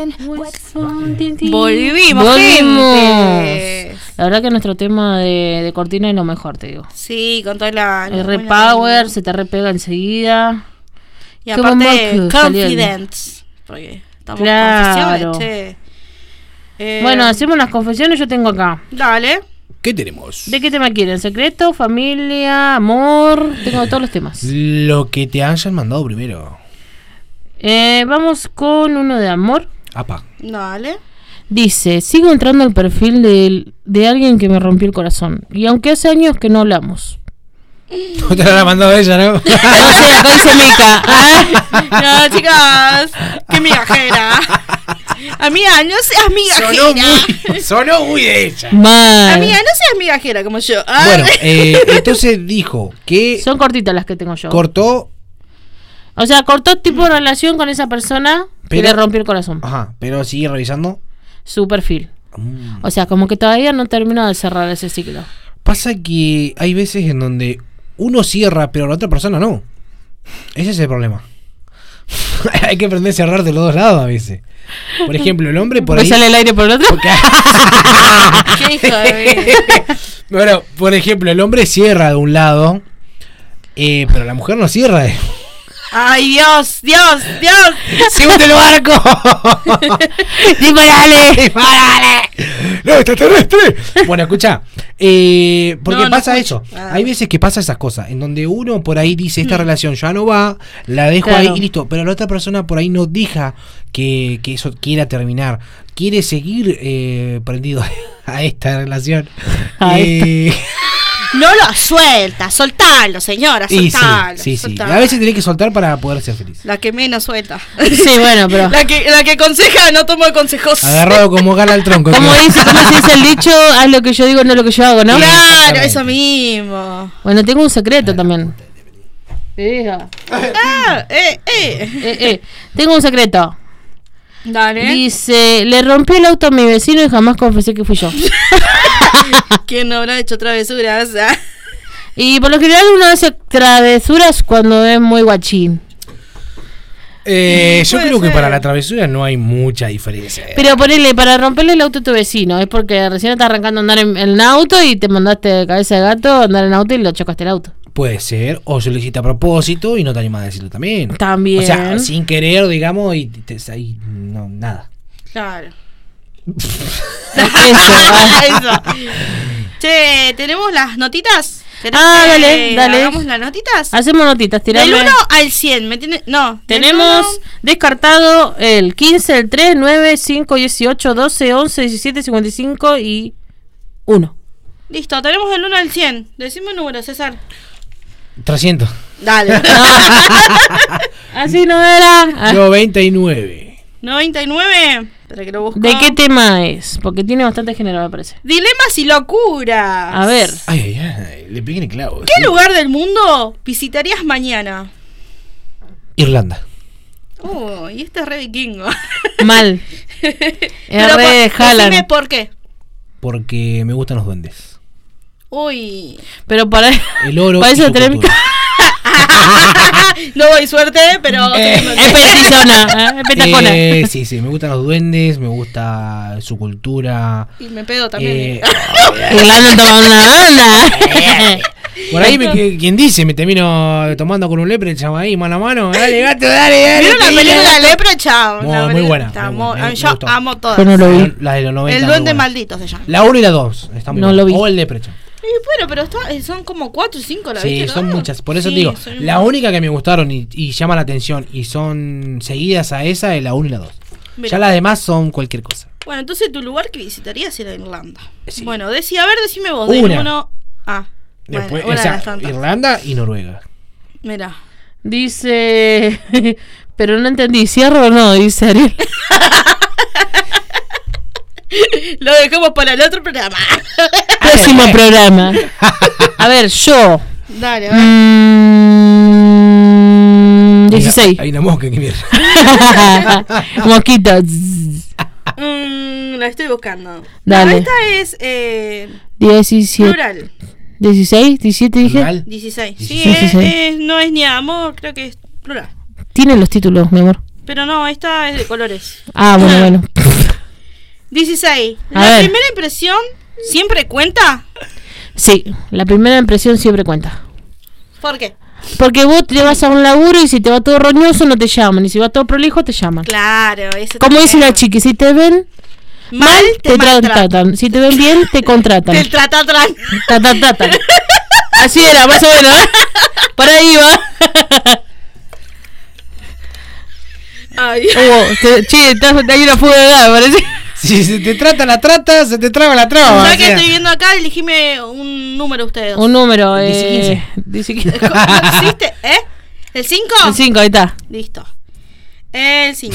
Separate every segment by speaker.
Speaker 1: Volvimos. Gente.
Speaker 2: La verdad que nuestro tema de cortina es lo mejor, te digo.
Speaker 1: Sí, con toda la...
Speaker 2: El repower, se te repega enseguida.
Speaker 1: Y aparte, confidence. Porque estamos
Speaker 2: claro.
Speaker 1: Confesiones,
Speaker 2: bueno, hacemos las confesiones, yo tengo acá.
Speaker 1: Dale.
Speaker 3: ¿Qué tenemos?
Speaker 2: ¿De qué tema quieren? ¿Secreto, familia, amor? Tengo todos los temas.
Speaker 3: Lo que te hayan mandado primero.
Speaker 2: Vamos con uno de amor.
Speaker 3: Apa.
Speaker 1: Dale.
Speaker 2: Dice, sigo entrando al perfil de alguien que me rompió el corazón. Y aunque hace años que no hablamos.
Speaker 3: Te la mandó ella, ¿no?
Speaker 2: No sé, acá dice Mica.
Speaker 1: No, chicas. Qué migajera. Amiga, no seas migajera.
Speaker 3: Sonó muy de ella.
Speaker 2: Mal.
Speaker 1: Amiga, no seas migajera como yo.
Speaker 3: Bueno, entonces dijo que...
Speaker 2: Son cortitas las que tengo yo.
Speaker 3: Cortó...
Speaker 2: O sea, cortó tipo de relación con esa persona que le rompió el corazón.
Speaker 3: Ajá, pero sigue revisando
Speaker 2: su perfil. O sea, como que todavía no terminó de cerrar ese ciclo.
Speaker 3: Pasa que hay veces en donde uno cierra, pero la otra persona no. Ese es el problema. Hay que aprender a cerrar de los dos lados a veces. Por ejemplo, el hombre por ahí...
Speaker 2: ¿sale el aire por el otro?
Speaker 1: ¿Qué hijo de mí?
Speaker 3: Bueno, por ejemplo, el hombre cierra de un lado, pero la mujer no cierra de...
Speaker 1: ¡Ay, Dios!
Speaker 3: ¡Se hunde el barco!
Speaker 2: ¡Disparale!
Speaker 3: ¡No, extraterrestre! Bueno, escucha, porque
Speaker 1: no
Speaker 3: pasa
Speaker 1: escucho.
Speaker 3: eso. Hay veces que pasa esas cosas, en donde uno por ahí dice, esta relación ya no va, la dejo ahí y listo. Pero la otra persona por ahí no deja que eso quiera terminar. Quiere seguir prendido a esta relación.
Speaker 1: No lo suelta, soltalo, señora, soltalo.
Speaker 3: Sí.
Speaker 1: Soltalo.
Speaker 3: A veces tenés que soltar para poder ser feliz.
Speaker 1: La que menos suelta.
Speaker 2: Sí, bueno, pero...
Speaker 1: La que aconseja no toma consejos.
Speaker 3: Agarrado como gala al tronco.
Speaker 2: ¿Cómo se dice el dicho? Haz lo que yo digo, no lo que yo hago, ¿no?
Speaker 1: Claro, eso mismo.
Speaker 2: Bueno, tengo un secreto también. Tengo un secreto.
Speaker 1: Dale.
Speaker 2: Dice, le rompí el auto a mi vecino y jamás confesé que fui yo.
Speaker 1: ¿Quién no habrá hecho travesuras?
Speaker 2: Y por lo general uno hace travesuras cuando es muy guachín.
Speaker 3: Yo creo que para la travesura no hay mucha diferencia.
Speaker 2: Pero ponele, para romperle el auto a tu vecino, es porque recién estás arrancando a andar en auto y te mandaste de cabeza de gato a andar en auto y lo chocaste el auto.
Speaker 3: Puede ser, o se lo hiciste a propósito y no te animas a decirlo también.
Speaker 2: También.
Speaker 3: O sea, sin querer, digamos, y ahí no, nada.
Speaker 1: Claro.
Speaker 2: Eso.
Speaker 1: Che, ¿tenemos las notitas?
Speaker 2: Dale.
Speaker 1: ¿Hagamos las notitas?
Speaker 2: Hacemos notitas, tirame.
Speaker 1: Del 1 al 100. No.
Speaker 2: Tenemos descartado el 15, el 3, 9, 5, 18, 12, 11, 17, 55 y 1.
Speaker 1: Listo, tenemos del 1 al 100. Decime un número, César.
Speaker 3: 300.
Speaker 1: Dale.
Speaker 2: Así no era.
Speaker 3: 99.
Speaker 1: 99. Para que lo busco.
Speaker 2: ¿De qué tema es? Porque tiene bastante género, me parece.
Speaker 1: Dilemas y locuras.
Speaker 2: A ver.
Speaker 3: Ay, le pegué en el clavo.
Speaker 1: ¿Qué lugar del mundo visitarías mañana?
Speaker 3: Irlanda.
Speaker 1: Y este es re vikingo.
Speaker 2: Mal. Es re Haaland.
Speaker 1: Decime por qué.
Speaker 3: Porque me gustan los duendes.
Speaker 1: Uy.
Speaker 2: Pero para
Speaker 3: el oro.
Speaker 2: Para eso tenés.
Speaker 1: No doy suerte, pero
Speaker 2: es petizona, es petacona.
Speaker 3: Sí, me gustan los duendes, me gusta su cultura.
Speaker 1: Y me pedo también.
Speaker 2: Irlanda tomando una banda.
Speaker 3: Por ahí quien dice, me termino tomando con un leprechaun ahí, mano a mano. Dale, gato, dale.
Speaker 1: ¿Vieron la película de Leprechaun?
Speaker 3: Muy buena.
Speaker 1: Yo amo todas.
Speaker 2: Yo no lo vi.
Speaker 3: La de los 90.
Speaker 1: El duende maldito se llama.
Speaker 3: La 1 y la 2.
Speaker 2: No lo vi.
Speaker 3: O el leprechaun.
Speaker 1: Bueno, pero son como 4 o 5 la viste.
Speaker 3: Sí, son muchas. Por eso te digo, la única que me gustaron y llama la atención y son seguidas a esa es la 1 y la 2. Ya las demás son cualquier cosa.
Speaker 1: Bueno, entonces tu lugar que visitarías era Irlanda.
Speaker 3: Sí.
Speaker 1: Bueno, decime vos.
Speaker 3: Una.
Speaker 1: Después,
Speaker 3: Irlanda y Noruega.
Speaker 1: Mira.
Speaker 2: Dice... Pero no entendí, ¿cierro o no? Dice Ariel.
Speaker 1: Lo dejamos para el otro programa.
Speaker 2: Próximo programa. A ver, yo.
Speaker 1: Dale,
Speaker 2: 16.
Speaker 3: Hay una mosca que mierda.
Speaker 2: Mosquito.
Speaker 1: La estoy buscando.
Speaker 2: Dale.
Speaker 1: Esta es
Speaker 2: 17.
Speaker 1: plural.
Speaker 2: 16, 17 dije.
Speaker 3: Plural.
Speaker 1: 16.
Speaker 2: 16.
Speaker 1: Sí, no es ni amor, creo que es plural.
Speaker 2: Tiene los títulos, mi amor.
Speaker 1: Pero no, esta es de colores.
Speaker 2: Ah, bueno.
Speaker 1: 16.
Speaker 2: A
Speaker 1: ¿La
Speaker 2: ver.
Speaker 1: primera impresión siempre cuenta?
Speaker 2: Sí, la primera impresión siempre cuenta.
Speaker 1: ¿Por qué?
Speaker 2: Porque vos te vas a un laburo y si te va todo roñoso no te llaman. Y si va todo prolijo te llaman.
Speaker 1: Claro, eso
Speaker 2: Como
Speaker 1: también.
Speaker 2: dice la chiqui, si te ven mal, te tratan. Si te ven bien, te contratan.
Speaker 1: Te tratan.
Speaker 2: Tratan. Así era, más o menos. Por ahí va.
Speaker 1: Ay.
Speaker 2: Hay una fuga de edad, me parece.
Speaker 3: Si se te trata la trata, se te traba la traba.
Speaker 1: Ya
Speaker 3: o
Speaker 1: que
Speaker 3: sea.
Speaker 1: estoy viendo acá, elegime un número ustedes.
Speaker 2: Un número,
Speaker 3: Dice
Speaker 2: 15.
Speaker 1: ¿No existe? ¿El 5?
Speaker 2: El 5, ahí está.
Speaker 1: Listo. El 5.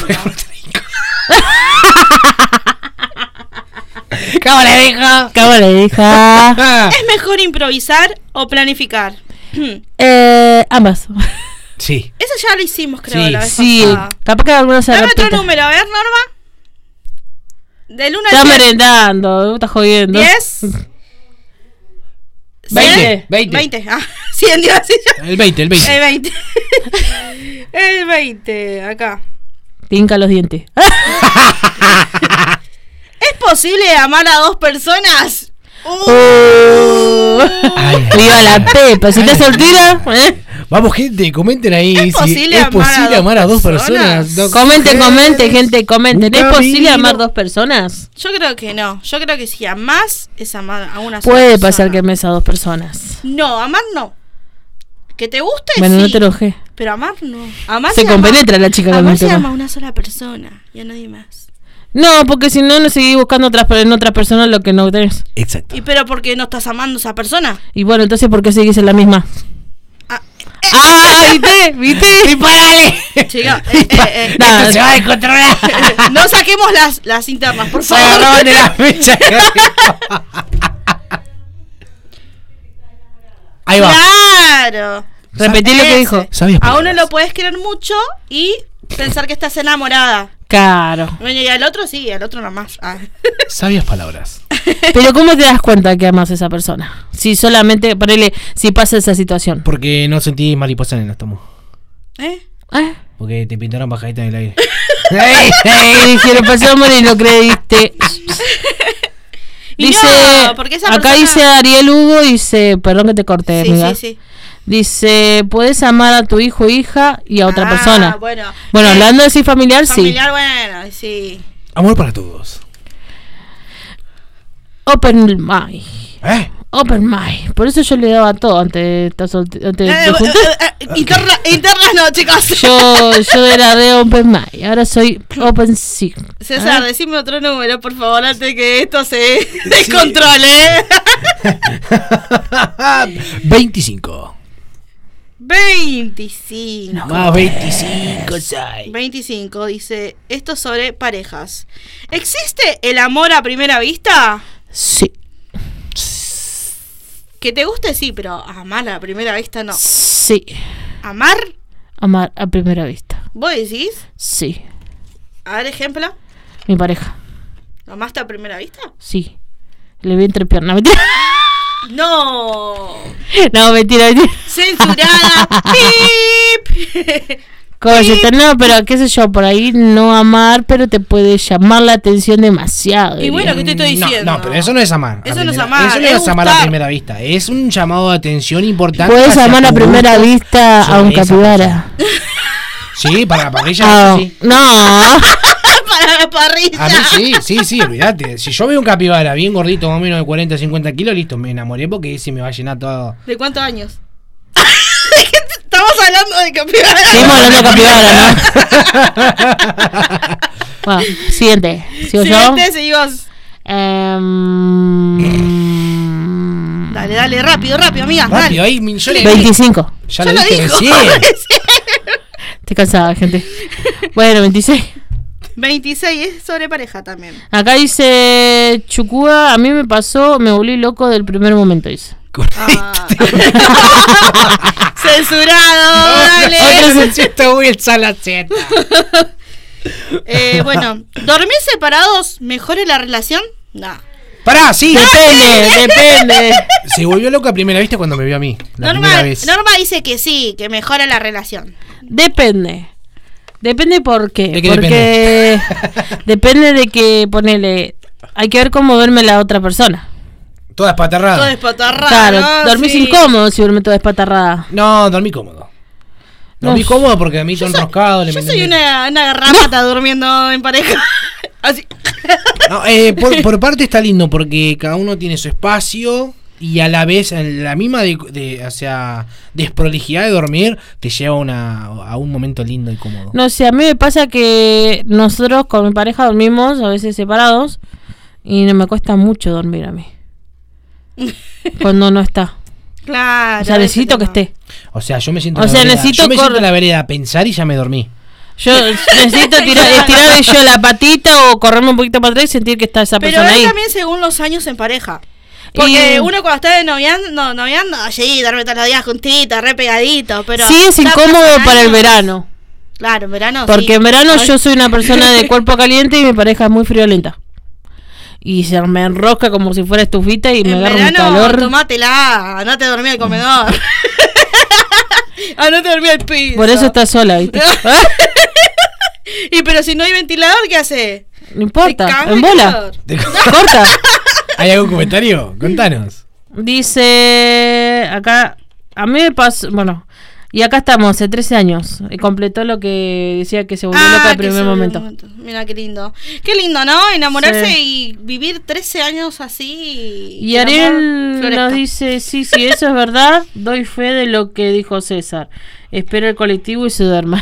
Speaker 3: Cámara, vieja.
Speaker 2: Cámara, hija.
Speaker 1: ¿Es mejor improvisar o planificar?
Speaker 2: Ambas.
Speaker 3: Sí.
Speaker 1: Eso ya lo hicimos, creo,
Speaker 3: Sí.
Speaker 1: la vez
Speaker 2: Sí,
Speaker 1: pasada.
Speaker 2: capaz que algunos se
Speaker 1: Dame otro
Speaker 2: repita.
Speaker 1: número, a ver, Norma. Del 1
Speaker 2: Estás
Speaker 1: al 10.
Speaker 2: merendando, estás jodiendo.
Speaker 1: 10.
Speaker 3: 20.
Speaker 1: 20. Ah, 100, digo así yo.
Speaker 3: El 20.
Speaker 1: El 20. El 20, acá.
Speaker 2: Tinca los dientes.
Speaker 1: ¿Es posible amar a dos personas?
Speaker 3: Ay,
Speaker 2: Viva la Pepa, si estás soltera,
Speaker 3: Vamos, gente, comenten ahí.
Speaker 1: ¿Es posible
Speaker 3: es posible amar a dos personas. No
Speaker 2: comenten, gente, comenten. ¿Es
Speaker 3: Un
Speaker 2: posible
Speaker 3: camino.
Speaker 2: amar dos personas?
Speaker 1: Yo creo que no. Yo creo que si amás, es amar a una sola
Speaker 2: Puede
Speaker 1: persona.
Speaker 2: pasar que ames a dos personas.
Speaker 1: No, amar no. Que te guste,
Speaker 2: Bueno,
Speaker 1: sí.
Speaker 2: no te enojé.
Speaker 1: Pero amar no. Amar
Speaker 2: Se compenetra la chica con
Speaker 1: amar
Speaker 2: el
Speaker 1: se
Speaker 2: tema.
Speaker 1: ama a una sola persona y a nadie más.
Speaker 2: No, porque si no, no seguís buscando en otras personas lo que no tenés.
Speaker 3: Exacto.
Speaker 1: ¿Y pero por qué no estás amando a esa persona?
Speaker 2: Y bueno, entonces, ¿por qué seguís en la misma?
Speaker 1: Ah,
Speaker 2: ¿Viste?
Speaker 3: ¡Disparale!
Speaker 1: chica,
Speaker 2: Nada.
Speaker 3: Esto se va a descontrolar.
Speaker 1: no saquemos las internas, por
Speaker 3: Se
Speaker 1: favor.
Speaker 3: agarraban de la fecha. Ahí va.
Speaker 1: Claro.
Speaker 2: Repetí lo que
Speaker 1: Ese.
Speaker 2: dijo.
Speaker 3: Sabias
Speaker 1: A uno
Speaker 3: palabras.
Speaker 1: lo puedes querer mucho y pensar que estás enamorada.
Speaker 2: Claro.
Speaker 1: Bueno, y al otro sí, al otro nomás. Ah.
Speaker 3: Sabias palabras.
Speaker 2: Pero ¿cómo te das cuenta que amas a esa persona? Si solamente, ponele, si pasa esa situación.
Speaker 3: Porque no sentí mariposa en el estómago.
Speaker 1: ¿Eh?
Speaker 3: Porque te pintaron bajadita en el aire.
Speaker 2: Te dijeron pasamos y no creíste.
Speaker 1: Y
Speaker 2: Dice,
Speaker 1: no, porque esa
Speaker 2: acá
Speaker 1: persona-
Speaker 2: dice Ariel Hugo, dice, perdón que te corté,
Speaker 1: Sí,
Speaker 2: amiga.
Speaker 1: sí.
Speaker 2: Dice, puedes amar a tu hijo o hija y a otra
Speaker 1: Ah,
Speaker 2: persona.
Speaker 1: Bueno,
Speaker 2: Bueno, hablando de sí familiar,
Speaker 1: familiar, bueno, sí.
Speaker 3: Amor para todos.
Speaker 2: sí. Open mind. Open mind. Por eso yo le daba todo antes de estar de juntar.
Speaker 1: Internas no, chicos.
Speaker 2: Yo era de open mind. Ahora soy open sí.
Speaker 1: César, decime otro número, por favor, antes que esto se descontrole.
Speaker 3: 25.
Speaker 1: 25.
Speaker 3: Más 25, sai.
Speaker 1: 25 dice, esto sobre parejas. ¿Existe el amor a primera vista?
Speaker 2: Sí.
Speaker 1: Que te guste, sí, pero amar a primera vista no.
Speaker 2: Sí.
Speaker 1: ¿Amar?
Speaker 2: Amar a primera vista.
Speaker 1: ¿Vos decís?
Speaker 2: Sí.
Speaker 1: A ver, ejemplo.
Speaker 2: Mi pareja.
Speaker 1: ¿Amaste a primera vista?
Speaker 2: Sí. Le vi entrepierna. Mentira.
Speaker 1: No.
Speaker 2: No, mentira.
Speaker 1: Censurada. ¡Pip!
Speaker 2: Como si no, pero qué sé yo, por ahí no amar, pero te puede llamar la atención demasiado.
Speaker 1: Y bueno,
Speaker 2: diría.
Speaker 1: ¿qué te estoy diciendo?
Speaker 3: No, pero eso no es amar.
Speaker 1: Eso
Speaker 3: a
Speaker 1: no es
Speaker 3: primera-
Speaker 1: amar,
Speaker 3: Eso no
Speaker 1: es
Speaker 3: es amar a
Speaker 1: gustar.
Speaker 3: primera vista. Es un llamado de atención importante.
Speaker 2: Puedes
Speaker 3: hacia
Speaker 2: amar a
Speaker 3: tu
Speaker 2: primera
Speaker 3: gusto
Speaker 2: vista a
Speaker 3: sobre
Speaker 2: un
Speaker 3: esa
Speaker 2: capibara.
Speaker 3: persona. Sí, para la parrilla,
Speaker 2: Ah,
Speaker 3: sí.
Speaker 2: no.
Speaker 1: Para la parrilla.
Speaker 3: A mí sí, olvídate. Si yo veo un capibara bien gordito, más o menos de 40, 50 kilos, listo, me enamoré porque ese me va a llenar todo.
Speaker 1: ¿De cuántos años? Estamos hablando de capibara.
Speaker 2: Seguimos hablando de capibara, ¿no? Bueno, siguiente. ¿Sigo
Speaker 1: Siguiente, seguimos.
Speaker 2: yo?
Speaker 1: Dale, rápido, amiga.
Speaker 3: Rápido,
Speaker 1: dale.
Speaker 3: ahí, yo le
Speaker 2: 25.
Speaker 3: Ya
Speaker 1: Ya
Speaker 3: lo
Speaker 1: lo
Speaker 3: dije
Speaker 1: dijo.
Speaker 3: recién.
Speaker 2: Estoy cansada, gente. Bueno, 26.
Speaker 1: 26 es sobre pareja también.
Speaker 2: Acá dice Chucúa, a mí me pasó, me volví loco del primer momento, dice.
Speaker 1: Ah. Censurado, dale.
Speaker 3: Otra está muy el salaceta.
Speaker 1: Bueno, ¿dormir separados mejora la relación? No.
Speaker 3: Pará, sí.
Speaker 2: Depende.
Speaker 3: Se volvió loco a primera vista cuando me vio a mí. La primera vez.
Speaker 1: Norma dice que sí, que mejora la relación.
Speaker 2: Depende. Depende por qué.
Speaker 3: ¿De qué
Speaker 2: porque depende de que, ponele, hay que ver cómo duerme la otra persona.
Speaker 3: Toda espatarrada.
Speaker 1: Todo espatarrado.
Speaker 2: Claro,
Speaker 1: ¿no?
Speaker 2: dormís
Speaker 1: Sí.
Speaker 2: incómodo si duerme toda espatarrada.
Speaker 3: No, dormí cómodo. Dormí
Speaker 2: No.
Speaker 3: cómodo porque a mí son enroscado.
Speaker 1: Yo soy una garrapata durmiendo en pareja. Así.
Speaker 3: No, por parte está lindo porque cada uno tiene su espacio y a la vez en la misma o sea, desprolijidad de dormir te lleva a un momento lindo y cómodo.
Speaker 2: No sé, a mí me pasa que nosotros con mi pareja dormimos a veces separados y no me cuesta mucho dormir a mí. Cuando no está.
Speaker 1: Claro.
Speaker 2: O sea, necesito que esté.
Speaker 3: O sea, yo me siento
Speaker 2: O
Speaker 3: en la
Speaker 2: sea,
Speaker 3: vereda,
Speaker 2: necesito
Speaker 3: yo me siento
Speaker 2: correr.
Speaker 3: en la vereda a pensar y ya me dormí.
Speaker 2: Yo necesito estirar yo la patita o correrme un poquito para atrás y sentir que está esa
Speaker 1: Pero
Speaker 2: persona
Speaker 1: es
Speaker 2: ahí.
Speaker 1: también según los años en pareja. Porque
Speaker 2: Y-
Speaker 1: uno cuando está noviando, sí, duerme todos los días juntitos, re pegadito, pero...
Speaker 2: Sí, es
Speaker 1: ya
Speaker 2: incómodo
Speaker 1: pasan
Speaker 2: para el
Speaker 1: años.
Speaker 2: verano.
Speaker 1: Claro, en verano
Speaker 2: Porque
Speaker 1: sí.
Speaker 2: en verano
Speaker 1: Ay,
Speaker 2: yo soy una persona de cuerpo caliente y mi pareja es muy friolenta. Y se me enrosca como si fuera estufita y me
Speaker 1: en
Speaker 2: agarra un
Speaker 1: verano,
Speaker 2: calor.
Speaker 1: tomátela, andate a dormir al comedor. Andate a dormir al piso.
Speaker 2: Por eso estás sola, ¿viste?
Speaker 1: Y pero si no hay ventilador, ¿qué hace?
Speaker 2: No importa,
Speaker 1: Te cago
Speaker 2: en
Speaker 1: el
Speaker 2: bola.
Speaker 1: calor.
Speaker 2: Corta.
Speaker 3: ¿Hay algún comentario? Contanos.
Speaker 2: Dice acá, a mí me pasó, bueno, y acá estamos, hace 13 años. Completó lo que decía que se volvió loca al
Speaker 1: que
Speaker 2: primer
Speaker 1: sí,
Speaker 2: momento.
Speaker 1: Mira qué lindo. Qué lindo, ¿no? Enamorarse
Speaker 2: Sí.
Speaker 1: y vivir 13 años así.
Speaker 2: Y
Speaker 1: el amor
Speaker 2: Ariel
Speaker 1: florezca.
Speaker 2: nos dice, sí, eso es verdad, doy fe de lo que dijo César. Espera el colectivo y se duerma.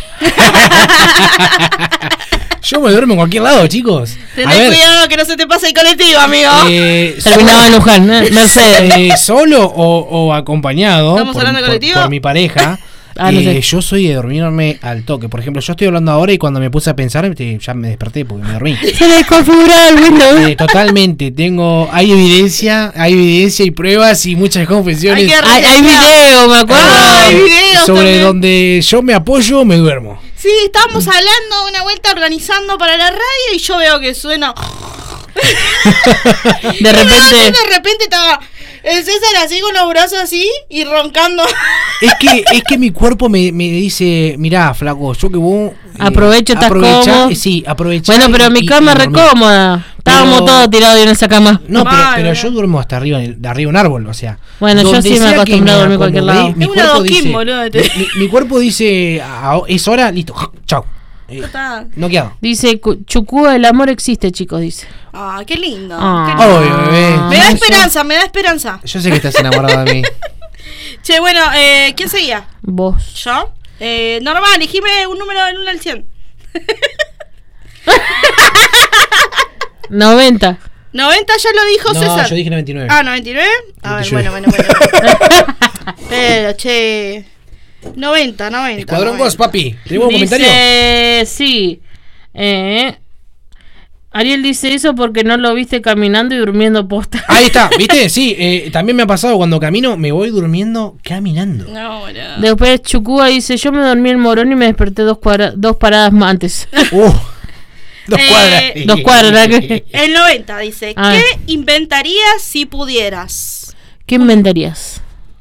Speaker 3: Yo me duermo en cualquier lado, chicos.
Speaker 1: Tené cuidado que no se te pase el colectivo, amigo.
Speaker 2: Terminaba en Luján, Mercedes.
Speaker 3: Solo o acompañado
Speaker 1: ¿Estamos hablando de colectivo?
Speaker 3: por mi pareja.
Speaker 2: No sé.
Speaker 3: Yo soy de dormirme al toque. Por ejemplo, yo estoy hablando ahora y cuando me puse a pensar ya me desperté porque me dormí.
Speaker 2: Se le configuraba el Windows.
Speaker 3: Totalmente, hay evidencia y pruebas y muchas confesiones
Speaker 2: Hay video, me acuerdo.
Speaker 1: Hay videos
Speaker 3: sobre
Speaker 1: también.
Speaker 3: donde yo me apoyo, me duermo.
Speaker 1: Sí, estábamos hablando una vuelta organizando para la radio y yo veo que suena.
Speaker 2: De repente.
Speaker 1: De repente estaba el César así con los brazos así y roncando.
Speaker 3: Es que mi cuerpo me dice, mirá, flaco, yo que vos
Speaker 2: Aprovecho, estás cómodo.
Speaker 3: Sí, aprovechá.
Speaker 2: Bueno, pero mi cama es re
Speaker 3: dormí.
Speaker 2: cómoda. Estábamos
Speaker 3: Pero-
Speaker 2: todos tirados en esa cama.
Speaker 3: No,
Speaker 1: Mal,
Speaker 3: pero
Speaker 1: boludo.
Speaker 3: yo duermo hasta arriba, de arriba de un árbol, o sea.
Speaker 2: Bueno, yo
Speaker 3: donde
Speaker 2: sí me
Speaker 3: sea que
Speaker 2: acostumbrado a dormir en cualquier
Speaker 3: acomodé,
Speaker 2: lado.
Speaker 3: Mi
Speaker 1: Es un
Speaker 3: cuerpo
Speaker 1: adoquín,
Speaker 3: dice,
Speaker 1: boludo.
Speaker 3: mi cuerpo dice, es hora, listo, chau.
Speaker 1: Está.
Speaker 3: No quedo.
Speaker 2: Dice Chucúa, el amor existe, chicos, dice.
Speaker 1: Ah, qué lindo.
Speaker 2: Ah.
Speaker 1: qué lindo.
Speaker 3: Obvio, bebé.
Speaker 1: Me da
Speaker 3: Yo-
Speaker 1: esperanza, me da esperanza.
Speaker 3: Yo sé que estás enamorado de mí.
Speaker 1: Che, bueno, ¿quién seguía?
Speaker 2: Vos.
Speaker 1: ¿Yo? Normal, elegime un número del 1 al 100.
Speaker 2: 90.
Speaker 1: 90 ya lo dijo
Speaker 3: No,
Speaker 1: César.
Speaker 3: yo dije 99.
Speaker 1: Ah, 99. A ver,
Speaker 3: 99.
Speaker 1: bueno. Pero, che. 90.
Speaker 3: Escuadrón
Speaker 1: 90.
Speaker 3: Ghost, papi. ¿Tenemos un
Speaker 2: Dice,
Speaker 3: comentario?
Speaker 2: sí. Ariel dice eso porque no lo viste caminando y durmiendo posta.
Speaker 3: Ahí está, ¿viste? Sí, también me ha pasado cuando camino, me voy durmiendo caminando.
Speaker 1: No, boludo.
Speaker 2: Después Chucúa dice, yo me dormí en Morón y me desperté dos paradas más antes.
Speaker 3: 2 cuadras.
Speaker 2: 2 cuadras, ¿verdad que?
Speaker 1: El 90 dice:
Speaker 2: A
Speaker 1: ¿qué
Speaker 2: ver.
Speaker 1: inventarías si pudieras?
Speaker 2: ¿Qué inventarías?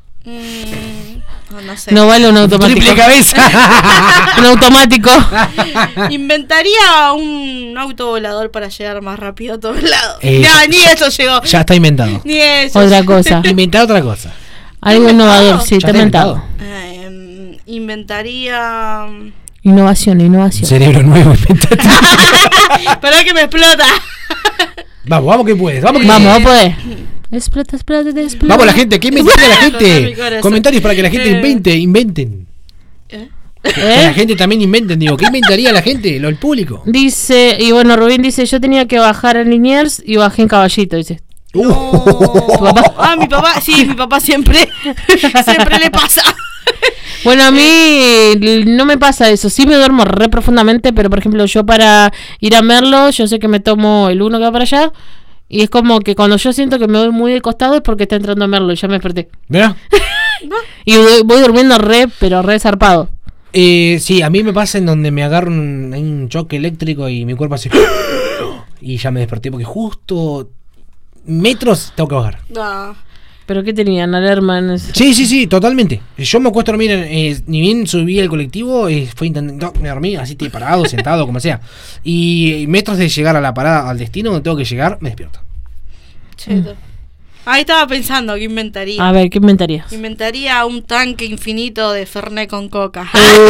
Speaker 1: No sé.
Speaker 2: No vale un automático.
Speaker 3: Triple cabeza.
Speaker 2: Un automático.
Speaker 1: Inventaría un auto volador para llegar más rápido a todos lados.
Speaker 3: Ya-
Speaker 1: Ni eso llegó.
Speaker 3: Ya está inventado.
Speaker 1: Ni eso.
Speaker 2: Otra cosa.
Speaker 3: Inventar otra cosa.
Speaker 2: Algo innovador, sí,
Speaker 3: Ya
Speaker 2: está
Speaker 3: está
Speaker 2: inventado.
Speaker 1: Inventaría.
Speaker 2: Innovación.
Speaker 3: Cerebro nuevo, inventar.
Speaker 1: Pará que me explota.
Speaker 3: Vamos que puedes. Vamos,
Speaker 2: Vamos, a poder. Explota.
Speaker 3: Vamos la gente, ¿qué inventaría la
Speaker 1: Con mi
Speaker 3: gente?
Speaker 1: corazón.
Speaker 3: Comentarios para que la gente inventen. Que la gente también inventen, digo, ¿qué inventaría la gente? El público.
Speaker 2: Dice, y bueno, Rubén dice, yo tenía que bajar en Liniers y bajé en Caballito, dice.
Speaker 1: ¿Tu
Speaker 2: papá?
Speaker 1: Ah, mi papá. Sí, mi papá siempre. Siempre le pasa.
Speaker 2: Bueno, a mí no me pasa eso. Sí me duermo re profundamente, pero por ejemplo yo para ir a Merlo, yo sé que me tomo el 1 que va para allá. Y es como que cuando yo siento que me voy muy de costado es porque está entrando a Merlo y ya me desperté.
Speaker 3: ¿Verdad?
Speaker 2: Y voy durmiendo pero re zarpado.
Speaker 3: Sí, a mí me pasa en donde me agarro un choque eléctrico y mi cuerpo hace... Y ya me desperté porque justo metros tengo que bajar.
Speaker 1: No.
Speaker 2: ¿Pero qué tenían? ¿Alarma en ese?
Speaker 3: Sí, totalmente. Yo me acuesto a dormir, ni bien subí al colectivo, fue intentando dormir así parado, sentado, como sea. Y metros de llegar a la parada, al destino donde tengo que llegar, me despierto.
Speaker 1: Cheto. Ahí estaba pensando que inventaría.
Speaker 2: A ver, ¿qué inventarías?
Speaker 1: Inventaría un tanque infinito de Fernet con coca.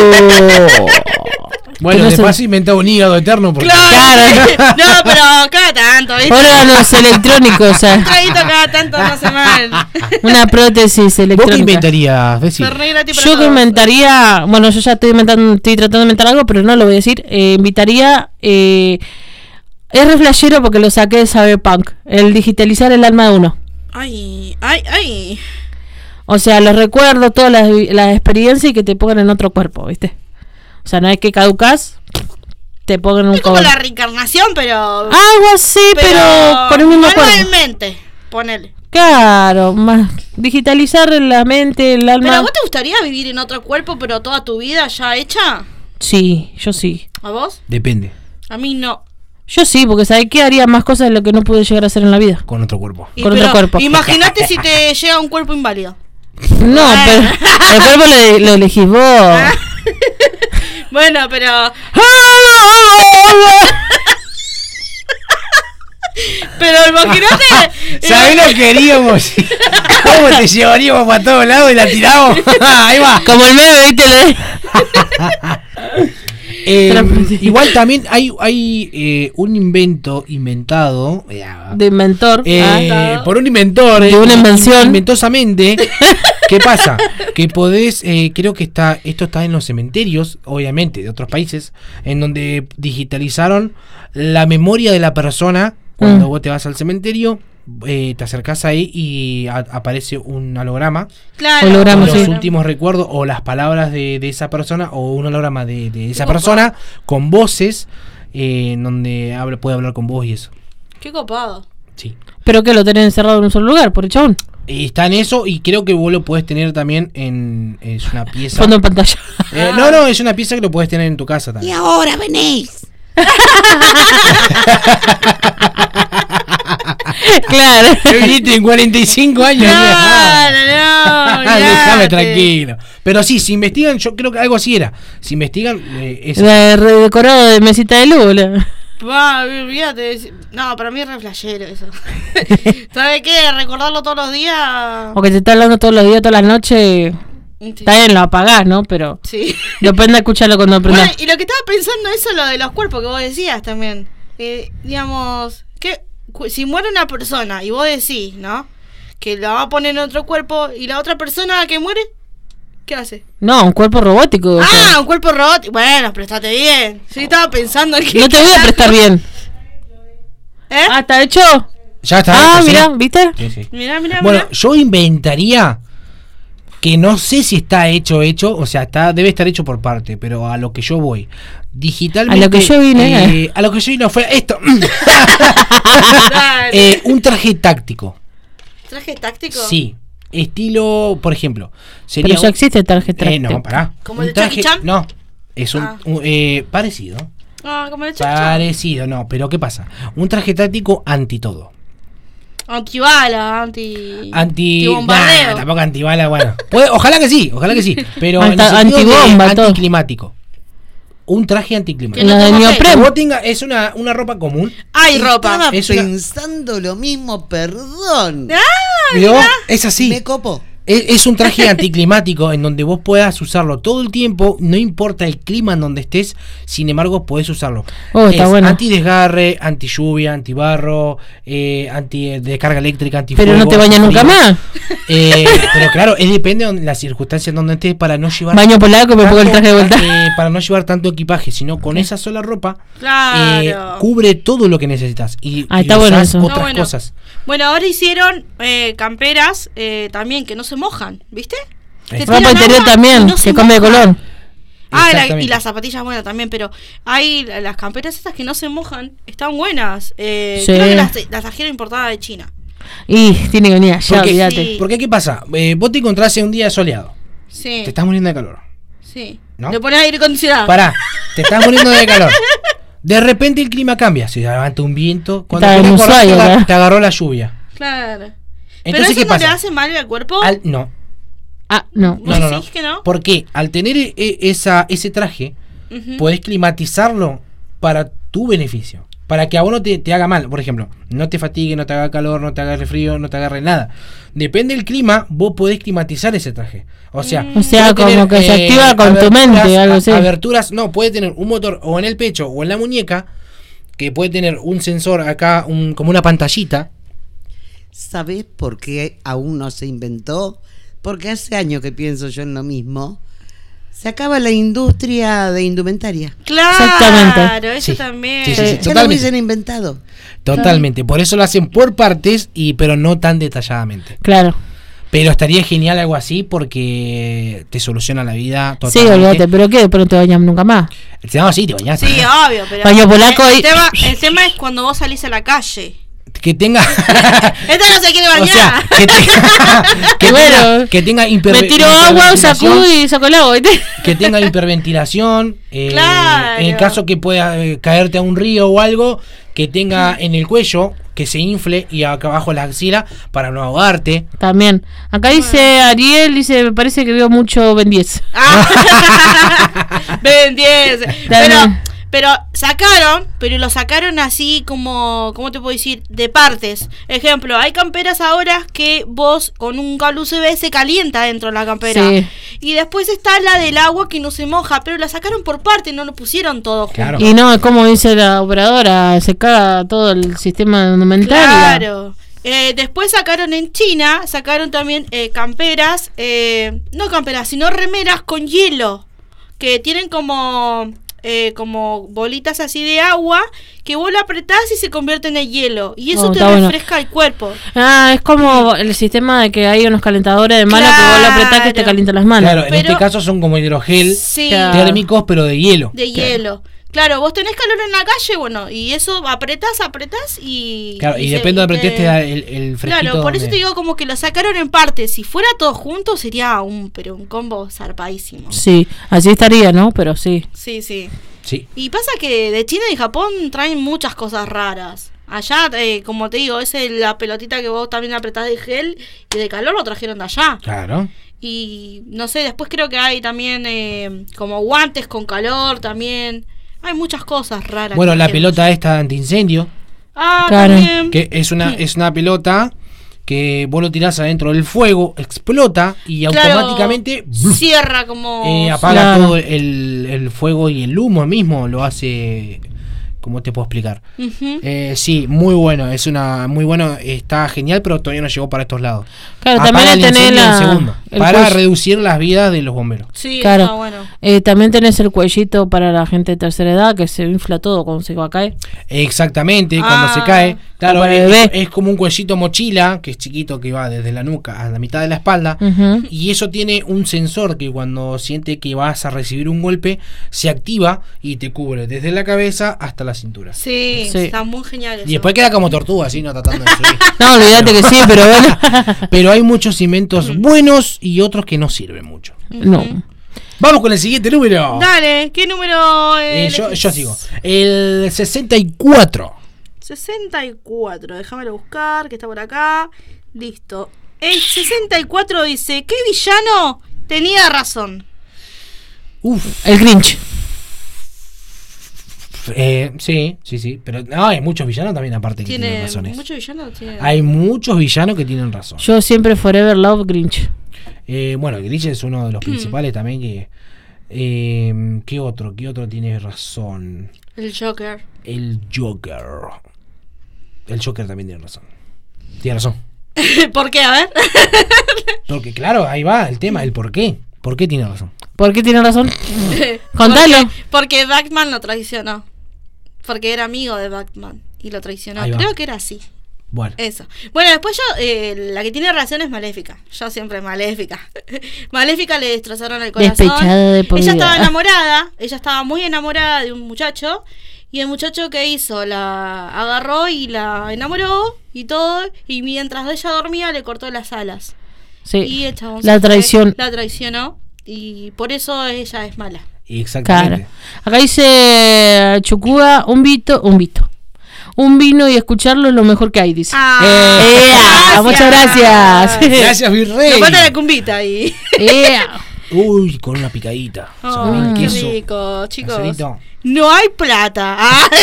Speaker 3: Bueno, de paso inventaba un hígado eterno. Porque...
Speaker 1: Claro. No, pero cada tanto, ¿viste?
Speaker 2: Órganos electrónicos, o sea.
Speaker 1: Un traguito cada tanto no hace mal.
Speaker 2: Una prótesis electrónica.
Speaker 3: ¿Vos qué inventarías, Bessie?
Speaker 2: Yo que inventaría, bueno, yo ya estoy tratando de inventar algo, pero no lo voy a decir. Invitaría, es re flashero porque lo saqué de Cyberpunk, el digitalizar el alma de uno.
Speaker 1: Ay.
Speaker 2: O sea, los recuerdos, todas las experiencias y que te pongan en otro cuerpo, ¿viste? O sea, no es que caducas, te pongan un
Speaker 1: es como la reencarnación, pero...
Speaker 2: Algo así, pero con el mismo cuerpo.
Speaker 1: Manualmente, ponele.
Speaker 2: Claro, más digitalizar la mente, el alma.
Speaker 1: ¿Pero a vos te gustaría vivir en otro cuerpo, pero toda tu vida ya hecha?
Speaker 2: Sí, yo sí.
Speaker 1: ¿A vos?
Speaker 3: Depende.
Speaker 1: A mí no.
Speaker 2: Yo sí, porque ¿sabés qué? Haría más cosas de lo que no pude llegar a hacer en la vida.
Speaker 3: Con otro cuerpo.
Speaker 2: Con otro cuerpo.
Speaker 1: Imagínate si te llega un cuerpo inválido.
Speaker 2: No, pero el cuerpo lo elegís vos.
Speaker 1: Bueno, pero... Pero imagínate...
Speaker 3: ¿Sabés lo que queríamos? ¿Cómo te llevaríamos para todos lados y la tiramos? Ahí va.
Speaker 2: Como el meme, ¿viste?
Speaker 3: Igual también hay un inventado
Speaker 2: de inventor
Speaker 3: por un inventor
Speaker 2: de una invención
Speaker 3: inventosamente. ¿Qué pasa? Que podés, creo que esto está en los cementerios, obviamente, de otros países, en donde digitalizaron la memoria de la persona. Cuando vos te vas al cementerio, te acercás ahí y aparece un holograma.
Speaker 1: Claro.
Speaker 3: Con los últimos recuerdos o las palabras de esa persona, o un holograma de esa persona con voces, donde puede hablar con vos y eso.
Speaker 1: Qué copado.
Speaker 3: Sí.
Speaker 2: ¿Pero que lo tenés encerrado en un solo lugar, por el chabón?
Speaker 3: Está en eso, y creo que vos lo podés tener también es una pieza.
Speaker 2: Fondo en pantalla.
Speaker 3: No, es una pieza que lo podés tener en tu casa también.
Speaker 1: Y ahora venís.
Speaker 2: Claro.
Speaker 3: Viniste en 45 años.
Speaker 1: No.
Speaker 3: Déjame tranquilo. Pero sí, si investigan, yo creo que algo así era. Si investigan,
Speaker 2: decorado de mesita de luz.
Speaker 1: Olvídate. No, para mí es re flashero eso. ¿Sabes qué? Recordarlo todos los días.
Speaker 2: O que te está hablando todos los días, todas las noches. Sí. Está bien, lo apagás, ¿no? Pero
Speaker 1: sí.
Speaker 2: Depende de escucharlo cuando aprendás.
Speaker 1: Bueno, y lo que estaba pensando eso, lo de los cuerpos que vos decías también. Digamos, que si muere una persona y vos decís, ¿no? Que la va a poner en otro cuerpo, y la otra persona que muere, ¿qué hace?
Speaker 2: No, un cuerpo robótico.
Speaker 1: Un cuerpo robótico. Bueno, prestate bien. Sí, estaba pensando que...
Speaker 2: No te voy a prestar bien. ¿Está hecho?
Speaker 3: Ya está.
Speaker 2: Mira, ¿viste?
Speaker 3: Sí.
Speaker 1: Mirá.
Speaker 3: Bueno, yo inventaría, que no sé si está hecho, o sea, debe estar hecho por parte, pero a lo que yo voy, digitalmente.
Speaker 2: A lo que yo vine.
Speaker 3: A lo que yo vine fue esto. Un traje táctico.
Speaker 1: ¿Traje táctico?
Speaker 3: Sí. Estilo, por ejemplo, sería.
Speaker 2: Pero ya existe el traje táctico.
Speaker 3: No, pará.
Speaker 1: ¿Como el de Jackie Chan?
Speaker 3: No, es un parecido.
Speaker 1: Como el de Jackie Chan.
Speaker 3: Parecido, no, pero ¿qué pasa? Un traje táctico anti todo.
Speaker 1: Antibala, anti-bombardeo.
Speaker 3: Nah, tampoco antibala, bueno. Ojalá que sí. Pero
Speaker 2: antibomba,
Speaker 3: anticlimático. Un traje anticlimático.
Speaker 2: La de neopreno.
Speaker 3: Es una ropa común.
Speaker 1: Hay ropa.
Speaker 4: Estaba pensando lo mismo, perdón.
Speaker 3: Es así.
Speaker 4: Me copo.
Speaker 3: Es un traje anticlimático en donde vos puedas usarlo todo el tiempo, no importa el clima en donde estés, sin embargo podés usarlo.
Speaker 2: Está bueno.
Speaker 3: Anti-desgarre, anti-lluvia, anti-barro, anti-descarga eléctrica, anti-fuego.
Speaker 2: Pero no te bañas nunca más.
Speaker 3: Pero claro, depende de las circunstancias en donde estés, para no llevar...
Speaker 2: Baño polaco, me pongo el traje de vuelta.
Speaker 3: Para no llevar tanto equipaje, sino con esa sola ropa,
Speaker 1: claro.
Speaker 3: cubre todo lo que necesitas. Y
Speaker 2: está bueno
Speaker 3: usás
Speaker 2: eso.
Speaker 3: otras cosas.
Speaker 1: Bueno, ahora hicieron camperas también que no se mojan, ¿viste?
Speaker 2: Ropa interior también,
Speaker 1: no
Speaker 2: se cambia de color.
Speaker 1: Y las zapatillas, bueno, también, pero hay las camperas estas que no se mojan, están buenas.
Speaker 2: Sí.
Speaker 1: Creo que las trajeron importadas de China.
Speaker 2: Y tiene que venir allá, olvídate.
Speaker 1: Sí.
Speaker 3: Porque, ¿qué pasa? Vos te encontrás en un día soleado.
Speaker 1: Sí.
Speaker 3: Te estás muriendo de calor.
Speaker 1: Sí.
Speaker 3: ¿No?
Speaker 1: Le pones aire acondicionado.
Speaker 3: Pará, te estás muriendo de calor. De repente el clima cambia, se levanta un viento. Cuando
Speaker 2: te
Speaker 3: agarró la lluvia.
Speaker 1: Claro. Pero
Speaker 3: Entonces,
Speaker 1: eso
Speaker 3: ¿qué
Speaker 1: no
Speaker 3: pasa?
Speaker 1: le hace mal al cuerpo.
Speaker 3: No.
Speaker 2: Ah, no.
Speaker 1: ¿Vos
Speaker 3: No.
Speaker 1: decís que no?
Speaker 3: Porque al tener ese traje,
Speaker 1: Ujú.
Speaker 3: podés climatizarlo para tu beneficio. Para que a vos no te haga mal. Por ejemplo, no te fatigue, no te haga calor, no te agarre frío, no te agarre nada. Depende del clima, vos podés climatizar ese traje. O sea,
Speaker 2: O sea,
Speaker 3: puede
Speaker 2: como que se activa con tu
Speaker 3: aberturas,
Speaker 2: mente, algo así.
Speaker 3: Aberturas, no, puede tener un motor o en el pecho o en la muñeca, que puede tener un sensor acá, como una pantallita.
Speaker 4: ¿Sabés por qué aún no se inventó? Porque hace años que pienso yo en lo mismo. Se acaba la industria de indumentaria.
Speaker 1: Claro,
Speaker 2: Exactamente.
Speaker 1: eso
Speaker 3: Sí.
Speaker 1: también.
Speaker 3: Sí,
Speaker 4: Ya lo
Speaker 3: totalmente.
Speaker 4: hubiesen inventado.
Speaker 3: Totalmente. Por eso lo hacen por partes, pero no tan detalladamente.
Speaker 2: Claro.
Speaker 3: Pero estaría genial algo así porque te soluciona la vida
Speaker 2: Sí,
Speaker 3: totalmente.
Speaker 2: olvídate, pero ¿qué? Pero no te bañas nunca más.
Speaker 3: No, sí, te bañás.
Speaker 1: Sí, obvio, pero
Speaker 2: Baño polaco y-
Speaker 1: el tema es cuando vos salís a la calle.
Speaker 3: Que tenga.
Speaker 1: Esta no se quiere
Speaker 3: O
Speaker 1: bañar.
Speaker 3: sea, que
Speaker 2: Bueno,
Speaker 3: tenga, que tenga
Speaker 2: Me tiro agua, sacudo y saco el agua, ¿viste?
Speaker 3: que tenga hiperventilación.
Speaker 1: Claro.
Speaker 3: En el caso que pueda caerte a un río o algo, que tenga en el cuello, que se infle y acá abajo la axila para no ahogarte.
Speaker 2: También. Acá dice Ariel, dice, me parece que veo mucho Ben 10.
Speaker 1: Ah. Ven 10.
Speaker 2: También.
Speaker 1: Pero lo sacaron así como, ¿cómo te puedo decir? De partes. Ejemplo, hay camperas ahora que vos con un cable USB se calienta dentro de la campera.
Speaker 2: Sí.
Speaker 1: Y después está la del agua que no se moja, pero la sacaron por partes, no lo pusieron todo junto.
Speaker 3: Claro.
Speaker 2: Y no, es como dice la operadora, se caga todo el sistema indumentario.
Speaker 1: Claro. Después sacaron en China, sacaron también camperas, no camperas, sino remeras con hielo, que tienen como bolitas así de agua, que vos la apretás y se convierte en el hielo, y eso
Speaker 2: Oh,
Speaker 1: te
Speaker 2: está bueno.
Speaker 1: refresca el cuerpo.
Speaker 2: Ah, es como el sistema de que hay unos calentadores de mano que vos lo apretás que te
Speaker 1: Claro.
Speaker 2: calientan las manos.
Speaker 3: Claro, en
Speaker 1: Pero-
Speaker 3: este caso son como hidrogel
Speaker 1: Sí,
Speaker 2: Claro.
Speaker 3: térmicos, pero de hielo.
Speaker 1: de hielo. Claro, vos tenés calor en la calle, bueno, y eso apretás y...
Speaker 3: Claro, y
Speaker 1: se-
Speaker 3: depende de apretés
Speaker 1: te-
Speaker 3: te da el fresquito.
Speaker 1: Claro, por eso
Speaker 3: donde-
Speaker 1: te digo como que lo sacaron en partes. Si fuera todo junto sería un combo zarpadísimo.
Speaker 2: Sí, así estaría, ¿no? Pero sí.
Speaker 1: Sí, sí.
Speaker 3: Sí.
Speaker 1: Y pasa que de China y Japón traen muchas cosas raras. Allá, como te digo, es la pelotita que vos también apretás de gel y de calor lo trajeron de allá.
Speaker 3: Claro.
Speaker 1: Y no sé, después creo que hay también como guantes con calor también. Hay muchas cosas raras.
Speaker 3: Bueno,
Speaker 1: que
Speaker 3: la
Speaker 1: trajeron.
Speaker 3: pelota esta antiincendio,
Speaker 1: Ah,
Speaker 2: Claro.
Speaker 1: también.
Speaker 3: que es una pelota que vos lo tirás adentro del fuego, explota y
Speaker 1: Claro,
Speaker 3: automáticamente ¡bluf!
Speaker 1: cierra como...
Speaker 3: Apaga
Speaker 2: Claro.
Speaker 3: todo el fuego y el humo mismo lo hace. ¿Cómo te puedo explicar?
Speaker 1: Ujú.
Speaker 3: Sí, muy bueno, muy bueno, está genial, pero todavía no llegó para estos lados.
Speaker 2: Claro,
Speaker 3: Apaga
Speaker 2: también
Speaker 3: el
Speaker 2: tenés
Speaker 3: incendio en
Speaker 2: la,
Speaker 3: segundo,
Speaker 2: el
Speaker 3: para
Speaker 2: cuello.
Speaker 3: reducir las vidas de los bomberos.
Speaker 1: Sí,
Speaker 2: Claro.
Speaker 1: está bueno.
Speaker 2: También tenés el cuellito para la gente de tercera edad que se infla todo cuando se va a caer.
Speaker 3: Exactamente, cuando
Speaker 1: Ah.
Speaker 3: se cae. Claro,
Speaker 2: Como para el bebé.
Speaker 3: es como un cuellito mochila, que es chiquito, que va desde la nuca a la mitad de la espalda.
Speaker 2: Ujú.
Speaker 3: Y eso tiene un sensor que cuando siente que vas a recibir un golpe, se activa y te cubre desde la cabeza hasta la cintura.
Speaker 1: Sí,
Speaker 2: Sí.
Speaker 1: está muy genial eso.
Speaker 3: Y después queda como tortuga, así, no tratando de subir.
Speaker 2: No, olvídate que sí, pero bueno.
Speaker 3: Pero hay muchos inventos buenos y otros que no sirven mucho.
Speaker 2: No.
Speaker 3: Vamos con el siguiente número.
Speaker 1: Dale, ¿qué número
Speaker 3: Yo sigo. El 64.
Speaker 1: 64, déjamelo buscar, que está por acá. Listo. El 64 dice, ¿qué villano tenía razón?
Speaker 3: Uf.
Speaker 2: El Grinch.
Speaker 3: Sí. Pero no, hay muchos villanos también aparte que tienen
Speaker 1: Tiene
Speaker 3: razones.
Speaker 1: muchos villanos.
Speaker 3: Hay muchos villanos que tienen razón.
Speaker 2: Yo siempre Forever Love Grinch.
Speaker 3: Bueno, el Grinch es uno de los principales también que... ¿Qué otro tiene razón?
Speaker 1: El Joker.
Speaker 3: El Joker. El Joker también tiene razón. Tiene razón.
Speaker 1: ¿Por qué? A ver.
Speaker 3: Porque claro, ahí va el tema, el por qué. ¿Por qué tiene razón?
Speaker 2: ¿Por qué tiene razón? Contalo.
Speaker 1: Porque Batman lo traicionó. Porque era amigo de Batman y lo traicionó.
Speaker 3: Ahí va.
Speaker 1: Creo que era así.
Speaker 3: Bueno.
Speaker 1: Eso. Bueno, después la que tiene razón es Maléfica. Yo siempre Maléfica. Maléfica le destrozaron el corazón.
Speaker 2: Despechada de por
Speaker 1: Ella
Speaker 2: vida.
Speaker 1: estaba enamorada. Ella estaba muy enamorada de un muchacho. Y el muchacho, ¿qué hizo? La agarró y la enamoró y todo. Y mientras ella dormía le cortó las alas.
Speaker 2: Sí.
Speaker 1: Y el chabón
Speaker 2: La
Speaker 1: se fue,
Speaker 2: traición.
Speaker 1: la traicionó. Y por eso ella es mala.
Speaker 3: Exactamente.
Speaker 2: Cara. Acá dice Chucuga, un Vito. un vino y escucharlo es lo mejor que hay, dice. Muchas gracias.
Speaker 3: Gracias, Virrey.
Speaker 1: Nos falta la cumbita ahí.
Speaker 3: Uy, con una picadita.
Speaker 1: Oh, qué
Speaker 3: queso.
Speaker 1: rico, chicos.
Speaker 3: Caserito.
Speaker 1: No hay plata.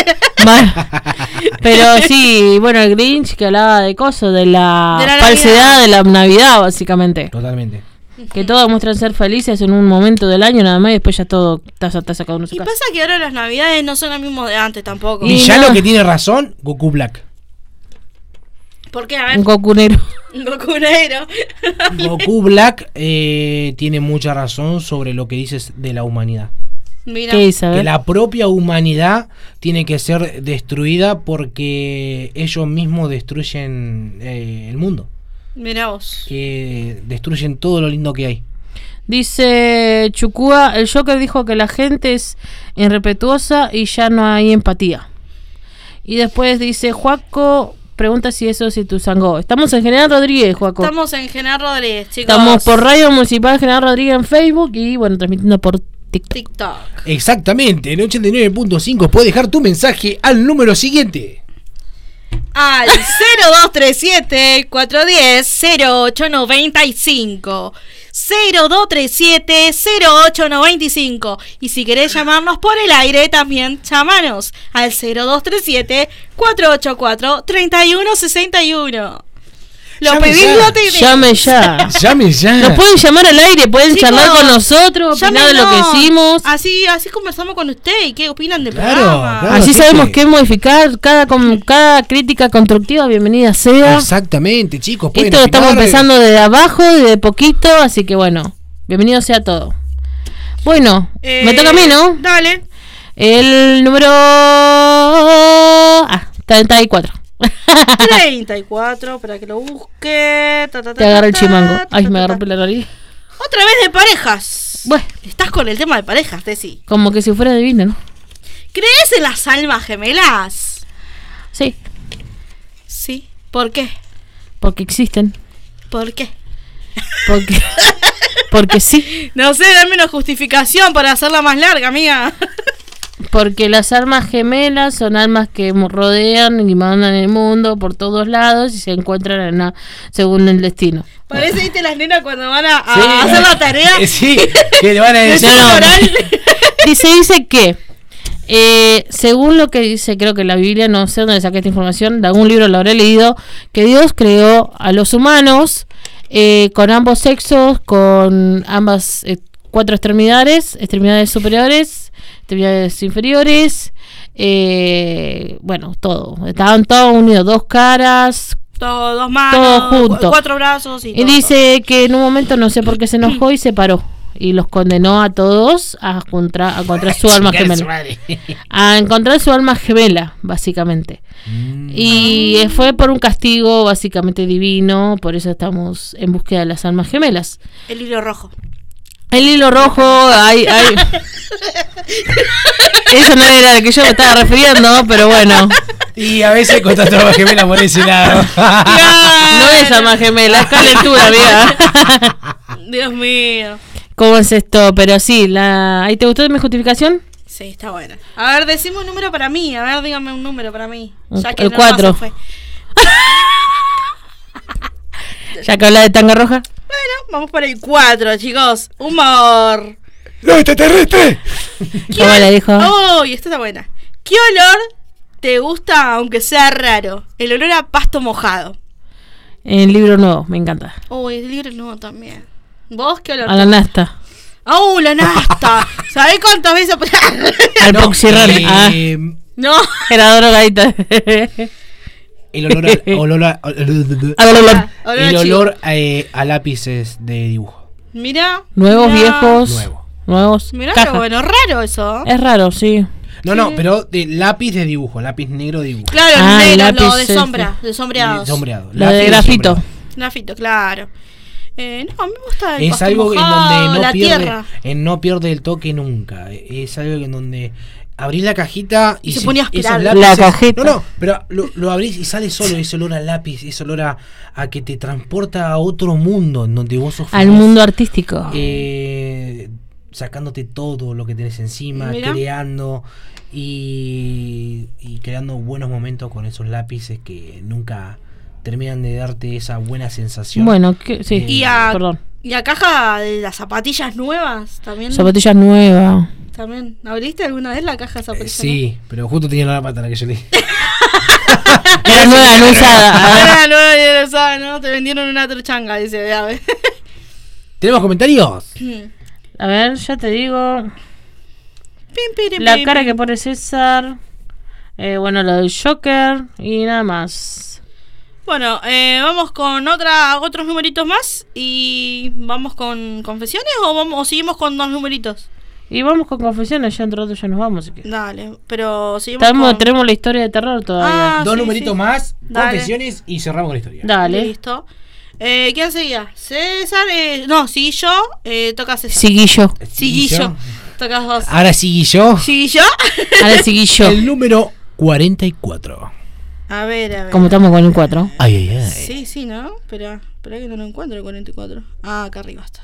Speaker 2: Pero sí, bueno, el Grinch que hablaba de cosas, de la falsedad de la Navidad, básicamente.
Speaker 3: Totalmente.
Speaker 2: Que todos muestran ser felices en un momento del año nada más y después ya todo está sacado de su
Speaker 1: Y
Speaker 2: casa.
Speaker 1: pasa que ahora las Navidades no son las mismas de antes tampoco.
Speaker 3: Y ya lo que tiene razón, Goku Black.
Speaker 1: ¿Por qué? A ver.
Speaker 2: Un cocunero.
Speaker 1: Goku negro.
Speaker 3: Goku Black tiene mucha razón sobre lo que dices de la humanidad.
Speaker 1: Mira.
Speaker 2: ¿Qué dice? A
Speaker 3: Que
Speaker 2: ver.
Speaker 3: la propia humanidad tiene que ser destruida porque ellos mismos destruyen el mundo.
Speaker 1: Mira vos.
Speaker 3: Que destruyen todo lo lindo que hay.
Speaker 2: Dice Chucúa, el Joker dijo que la gente es irrespetuosa y ya no hay empatía. Y después dice Juaco, pregunta si eso es Ituzaingó. Estamos en General Rodríguez, Juaco.
Speaker 1: Estamos en General Rodríguez, chicos.
Speaker 2: Estamos por Radio Municipal General Rodríguez en Facebook y bueno, transmitiendo por TikTok.
Speaker 1: TikTok.
Speaker 3: Exactamente, en 89.5 puedes dejar tu mensaje al número siguiente.
Speaker 1: Al 0237-410-0895. 0237-0895. Y si querés llamarnos por el aire, también llámanos al 0237-484-3161. Lo
Speaker 3: Llame
Speaker 1: pedís,
Speaker 3: ya.
Speaker 1: lo tenés.
Speaker 2: Llame ya.
Speaker 3: Llame ya.
Speaker 2: Nos pueden llamar al aire, pueden
Speaker 1: Chicos,
Speaker 2: charlar con nosotros, opinar de lo que
Speaker 1: llámenos.
Speaker 2: hicimos.
Speaker 1: Así conversamos con usted y qué opinan del
Speaker 3: Claro,
Speaker 1: programa.
Speaker 3: claro.
Speaker 2: Así
Speaker 3: sí
Speaker 2: sabemos
Speaker 3: que-
Speaker 2: qué modificar, cada crítica constructiva, bienvenida sea.
Speaker 3: Exactamente, chicos. pueden
Speaker 2: Esto lo estamos
Speaker 3: opinar.
Speaker 2: empezando de abajo y de poquito, así que bueno, bienvenido sea todo. Bueno, me toca a mí, ¿no?
Speaker 1: Dale.
Speaker 2: El número 34.
Speaker 1: 34, para que lo busque.
Speaker 2: Te agarra el chimango. Ay, me agarró la nariz.
Speaker 1: Otra vez de parejas.
Speaker 2: Bueno,
Speaker 1: Estás con el tema de parejas, Tessy.
Speaker 2: como que si fuera divina, ¿no?
Speaker 1: ¿Crees en las almas gemelas?
Speaker 2: Sí,
Speaker 1: Sí. ¿Por qué?
Speaker 2: porque existen.
Speaker 1: ¿Por qué?
Speaker 2: Porque sí.
Speaker 1: No sé, dame una justificación para hacerla más larga, amiga.
Speaker 2: Porque las almas gemelas son almas que rodean y mandan el mundo por todos lados y se encuentran según el destino.
Speaker 1: Parece, viste, las nenas cuando van a
Speaker 3: Sí,
Speaker 1: hacer la tarea.
Speaker 3: Sí, que le van a decir.
Speaker 2: No, no.
Speaker 1: oral.
Speaker 2: Dice que, según lo que dice, creo que la Biblia, no sé dónde saqué esta información, de algún libro lo habré leído, que Dios creó a los humanos con ambos sexos, con ambas 4 extremidades superiores, extremidades inferiores, bueno, todo. Estaban todos unidos, 2 caras.
Speaker 1: Dos manos,
Speaker 2: Todo junto.
Speaker 1: 4 brazos y
Speaker 2: Y
Speaker 1: todo.
Speaker 2: dice que en un momento no sé por qué se enojó y se paró. Y los condenó a todos a encontrar su alma gemela. A encontrar su alma gemela, básicamente. Y fue por un castigo básicamente divino. Por eso estamos en búsqueda de las almas gemelas.
Speaker 1: El hilo rojo.
Speaker 2: El hilo rojo, hay... Eso no era de que yo me estaba refiriendo, pero bueno.
Speaker 3: Y a veces con otra alma gemela por ese lado.
Speaker 2: No es alma gemela, es calentura, amiga.
Speaker 1: Dios mío.
Speaker 2: ¿Cómo es esto? Pero sí, ¿ahí te gustó mi justificación?
Speaker 1: Sí, está buena. A ver, decime un número para mí. A ver, dígame un número para mí. Ya que
Speaker 2: El
Speaker 1: no
Speaker 2: 4.
Speaker 1: se fue.
Speaker 2: Ya que habla de tanga roja.
Speaker 1: Bueno, vamos por el 4, chicos. Humor.
Speaker 3: ¡No, extraterrestre!
Speaker 2: ¿Cómo le dijo?
Speaker 1: Oh, y esta está buena. ¿Qué olor te gusta aunque sea raro? El olor a pasto mojado.
Speaker 2: El libro nuevo, me encanta.
Speaker 1: Oh, el libro nuevo también. ¿Vos qué olor?
Speaker 2: A la nasta.
Speaker 1: ¡Oh, la nasta! ¿Sabés cuántas veces?
Speaker 2: Al Poxirral.
Speaker 1: No.
Speaker 2: Era drogadita.
Speaker 3: El olor a el olor a lápices de dibujo.
Speaker 1: Mira.
Speaker 2: Nuevos, viejos. Nuevos.
Speaker 1: Mirá
Speaker 2: caja.
Speaker 1: qué bueno, raro eso.
Speaker 2: Es raro, sí.
Speaker 3: No, pero de lápiz de dibujo, lápiz negro de dibujo.
Speaker 1: Claro,
Speaker 2: Ah,
Speaker 1: el
Speaker 2: el
Speaker 1: negro, lo
Speaker 2: lápiz
Speaker 1: de sombra, de sombreados.
Speaker 3: Sombreado.
Speaker 2: Lo
Speaker 3: lápiz
Speaker 2: de grafito.
Speaker 3: sombreado.
Speaker 1: Grafito, claro. No, a mí me gusta el
Speaker 3: Es
Speaker 1: pasto
Speaker 3: algo en
Speaker 1: mojado,
Speaker 3: donde
Speaker 1: la tierra.
Speaker 3: no pierde el toque nunca. Es algo en donde abrís la cajita y
Speaker 1: se pone a aspirar.
Speaker 3: esos
Speaker 2: La
Speaker 3: lápices-
Speaker 2: cajita.
Speaker 3: No, pero lo abrís y sale solo ese olor a lápiz, ese olor a que te transporta a otro mundo en donde vos sos
Speaker 2: Al
Speaker 3: feliz.
Speaker 2: mundo artístico.
Speaker 3: sacándote todo lo que tenés encima,
Speaker 1: Mirá.
Speaker 3: creando y creando buenos momentos con esos lápices que nunca terminan de darte esa buena sensación.
Speaker 2: Bueno, sí,
Speaker 1: Y
Speaker 2: perdón.
Speaker 1: a caja de las zapatillas nuevas también.
Speaker 2: Zapatillas nuevas.
Speaker 1: También. ¿Abriste alguna vez la caja de zapatillas?
Speaker 3: Sí, pero justo tenía la pata la que yo leí.
Speaker 2: Era nueva, no usada.
Speaker 1: Era nueva y era usada, ¿no? Te vendieron una truchanga, dice. A ver.
Speaker 3: ¿Tenemos comentarios?
Speaker 2: A ver, ya te digo.
Speaker 1: Pim, piri,
Speaker 2: La
Speaker 1: pim,
Speaker 2: cara
Speaker 1: pim.
Speaker 2: que pone César. Bueno, lo del Joker. Y nada más.
Speaker 1: Bueno, vamos con otros numeritos más. Y vamos con confesiones o seguimos con 2 numeritos.
Speaker 2: Y vamos con confesiones. Ya entre otros ya nos vamos. Así que.
Speaker 1: Dale, pero seguimos con...
Speaker 2: Tenemos la historia de terror todavía.
Speaker 1: Ah,
Speaker 3: 2
Speaker 1: sí,
Speaker 3: numeritos
Speaker 1: sí.
Speaker 3: más,
Speaker 1: Dale.
Speaker 3: confesiones y cerramos con la historia.
Speaker 2: Dale.
Speaker 1: Listo. ¿Quién seguía? César. No, seguí yo. Toca César.
Speaker 2: Seguí yo.
Speaker 1: Seguí yo. Tocas vos.
Speaker 3: Ahora sigue yo.
Speaker 1: ¿Seguí yo?
Speaker 2: Ahora seguí yo.
Speaker 3: El número 44.
Speaker 1: A ver.
Speaker 2: Como estamos con el 4.
Speaker 3: Ay, ay, ay.
Speaker 1: Sí, ¿no? Espera que no lo encuentro el 44. Ah, acá arriba está.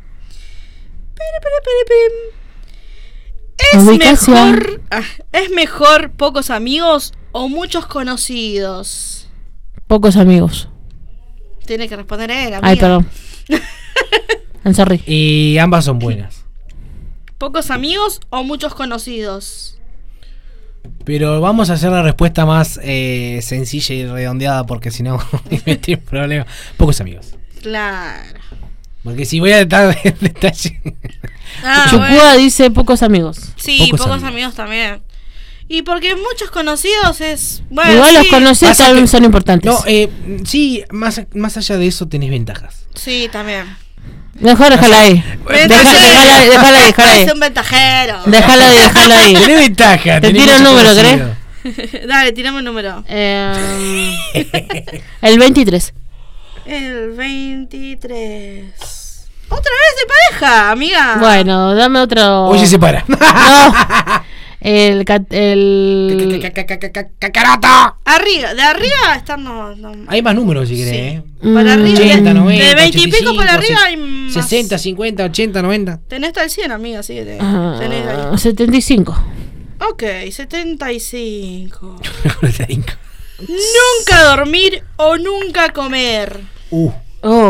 Speaker 2: Ubicación.
Speaker 1: ¿Es mejor pocos amigos o muchos conocidos?
Speaker 2: Pocos amigos.
Speaker 1: Tiene que responder él, amiga.
Speaker 2: Ay, perdón. I'm sorry.
Speaker 3: Y ambas son buenas.
Speaker 1: ¿Pocos amigos o muchos conocidos?
Speaker 3: Pero vamos a hacer la respuesta más sencilla y redondeada porque si no me metí en problemas. Pocos amigos.
Speaker 1: Claro.
Speaker 3: Porque si voy a estar en detalle.
Speaker 2: Chucúa
Speaker 1: bueno.
Speaker 2: dice pocos amigos.
Speaker 1: Sí,
Speaker 3: Pocos
Speaker 1: pocos
Speaker 3: amigos.
Speaker 1: amigos también. Y porque muchos conocidos es... Bueno,
Speaker 2: Igual los
Speaker 1: sí.
Speaker 2: conocidos
Speaker 3: Pasa
Speaker 2: también
Speaker 3: que-
Speaker 2: son importantes.
Speaker 3: No, sí, más allá de eso tenés ventajas.
Speaker 1: Sí, también.
Speaker 2: Mejor déjala ahí. Déjala ahí.
Speaker 1: Es un ventajero.
Speaker 2: Déjala ahí.
Speaker 3: Tenés ventaja.
Speaker 2: Te
Speaker 3: tenés
Speaker 2: tiro el
Speaker 3: mucho
Speaker 2: número,
Speaker 3: conocido.
Speaker 1: Dale, tirame un número.
Speaker 2: El 23.
Speaker 1: El 23. Otra vez de pareja, amiga.
Speaker 2: Bueno, dame otro.
Speaker 3: Hoy se separa.
Speaker 2: No. El
Speaker 3: ¡Cacarato!
Speaker 1: Arriba, de arriba están no.
Speaker 3: Hay más números si
Speaker 1: Sí.
Speaker 3: querés.
Speaker 1: Para arriba,
Speaker 3: 80, 90,
Speaker 1: de 20 y pico
Speaker 3: 85,
Speaker 1: para arriba hay más.
Speaker 3: 60, 50, 80, 90.
Speaker 1: Tenés hasta el 100, amiga, así que tenés ahí.
Speaker 2: 75.
Speaker 1: Ok, 75. Nunca dormir o nunca comer.
Speaker 2: Oh.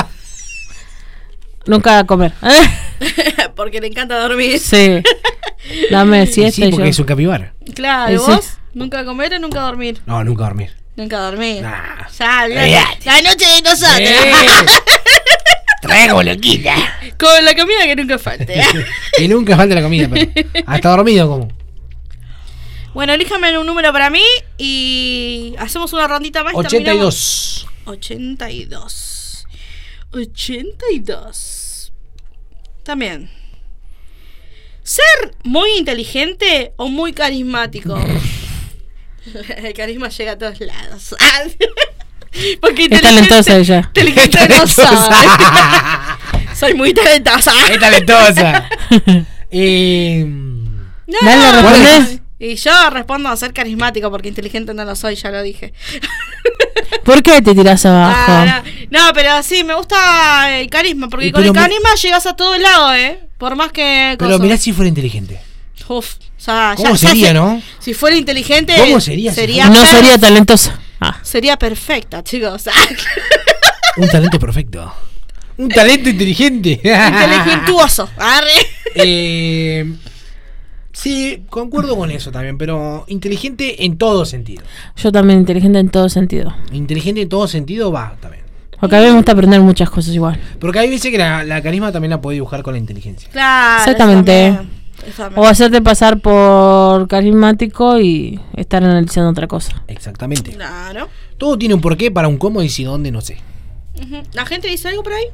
Speaker 2: Nunca comer.
Speaker 1: Porque le encanta dormir.
Speaker 2: Sí. Dame siesta
Speaker 3: Sí,
Speaker 2: y
Speaker 3: porque
Speaker 2: yo.
Speaker 3: es un capibara.
Speaker 1: Claro,
Speaker 2: Ese.
Speaker 1: ¿vos? ¿Nunca comer o nunca dormir?
Speaker 3: No, nunca dormir.
Speaker 1: Nunca dormir.
Speaker 3: Nah.
Speaker 1: Ya, olvidate.
Speaker 3: Olvidate.
Speaker 1: La noche de nosotros.
Speaker 3: Traigo loquita.
Speaker 1: Con la comida que nunca falte.
Speaker 3: Y nunca falta la comida, pero hasta dormido como.
Speaker 1: Bueno, elíjame un número para mí y hacemos una rondita más. y terminamos.
Speaker 3: 82.
Speaker 1: 82. También. ¿Ser muy inteligente o muy carismático? El carisma llega a todos lados. Porque
Speaker 2: Es talentosa ella.
Speaker 1: Inteligente no soy. Soy muy talentosa.
Speaker 3: Es talentosa.
Speaker 1: No,
Speaker 2: Dale, respondés.
Speaker 1: y yo respondo a ser carismático porque inteligente no lo soy, ya lo dije.
Speaker 2: ¿Por qué te tirás abajo?
Speaker 1: Ah, no, pero sí, me gusta el carisma, porque
Speaker 3: Y
Speaker 1: con
Speaker 3: pero
Speaker 1: el carisma llegas a todo lado, por más que...
Speaker 3: Pero
Speaker 1: cosa.
Speaker 3: mirá si fuera inteligente.
Speaker 1: Uf, o sea,
Speaker 3: ¿Cómo sería, no?
Speaker 1: Si fuera inteligente...
Speaker 3: ¿Cómo sería si
Speaker 1: Sería,
Speaker 2: No sería talentosa. Ah.
Speaker 1: sería perfecta, chicos.
Speaker 3: Un talento perfecto. Un talento inteligente.
Speaker 1: Inteligentuoso. Arre.
Speaker 3: Sí, concuerdo con eso también, pero inteligente en todo sentido.
Speaker 2: Yo también inteligente en todo sentido.
Speaker 3: Inteligente en todo sentido va también.
Speaker 2: Porque a mí me gusta aprender muchas cosas igual.
Speaker 3: Porque hay veces que la carisma también la puede dibujar con la inteligencia.
Speaker 1: Claro.
Speaker 2: Exactamente.
Speaker 1: eso también, eso también.
Speaker 2: O hacerte pasar por carismático y estar analizando otra cosa.
Speaker 3: Exactamente.
Speaker 1: Claro.
Speaker 3: Todo tiene un porqué para un cómo y si dónde, no sé.
Speaker 1: Ujú. ¿La gente dice algo por ahí?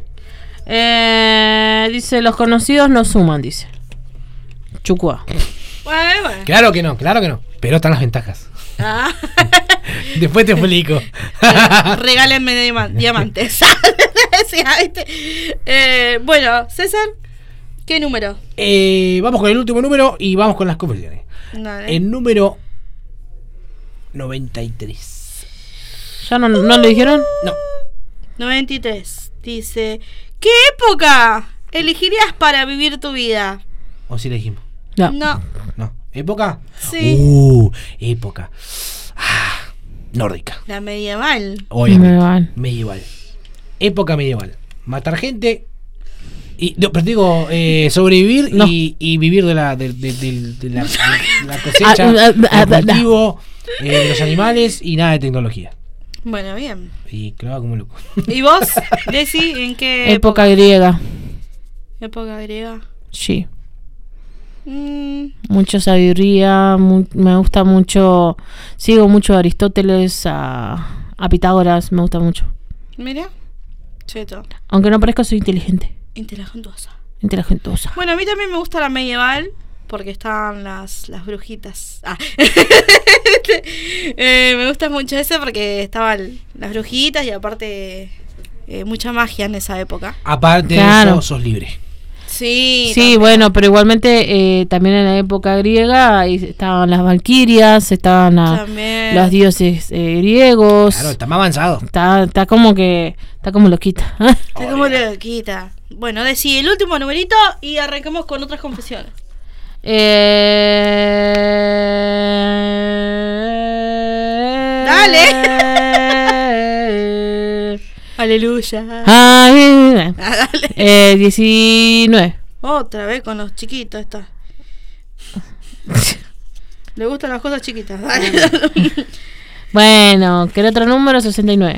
Speaker 2: Dice, los conocidos no suman, dice. Chucua.
Speaker 1: Bueno.
Speaker 3: Claro que no. Pero están las ventajas.
Speaker 1: Ah.
Speaker 3: Después te explico.
Speaker 1: Regálenme diamantes. Sí, ¿viste? Bueno, César, ¿qué número?
Speaker 3: Vamos con el último número y vamos con las confesiones.
Speaker 1: Dale.
Speaker 3: El número 93.
Speaker 2: ¿Ya no lo dijeron?
Speaker 3: No.
Speaker 1: 93. Dice, ¿qué época elegirías para vivir tu vida?
Speaker 3: ¿O si elegimos?
Speaker 2: No.
Speaker 3: No. ¿Época?
Speaker 1: Sí.
Speaker 3: Época. Nórdica.
Speaker 1: La medieval.
Speaker 3: Obviamente. Medieval. Época medieval. Matar gente. Pero digo, sobrevivir y vivir de la cosecha, del cultivo, de los animales y nada de tecnología.
Speaker 1: Bueno, bien.
Speaker 3: Y clavaba como loco.
Speaker 1: ¿Y vos, Desi, en qué
Speaker 2: Época griega.
Speaker 1: ¿Época griega?
Speaker 2: Sí. Mucha sabiduría, me gusta mucho, sigo mucho a Aristóteles, a Pitágoras, me gusta mucho.
Speaker 1: Mira, cheto.
Speaker 2: Aunque no parezca, soy inteligente.
Speaker 1: Inteligentosa. Bueno, a mí también me gusta la medieval, porque están las brujitas. Me gusta mucho ese porque estaban las brujitas y aparte mucha magia en esa época.
Speaker 3: Aparte de eso, sos libre.
Speaker 1: Sí,
Speaker 2: bueno, pero igualmente también en la época griega estaban las valquirias, estaban los dioses griegos.
Speaker 3: Claro, está más avanzado.
Speaker 2: Está como loquita.
Speaker 1: Está como loquita. Bueno, decí el último numerito y arrancamos con otras confesiones. Dale. Aleluya.
Speaker 2: Dale. 19.
Speaker 1: Otra vez con los chiquitos esta. Le gustan las cosas chiquitas.
Speaker 2: Bueno, ¿qué otro número? 69.